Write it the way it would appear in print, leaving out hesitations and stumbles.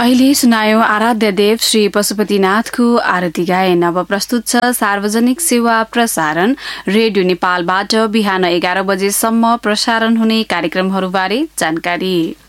अहिले सुनायो आराध्य देव श्री पशुपतिनाथको आरती गायन। अब प्रस्तुत छ सार्वजनिक सेवा प्रसारण रेडियो नेपालबाट बिहान 11 बजेसम्म प्रसारण हुने कार्यक्रमहरूबारे जानकारी।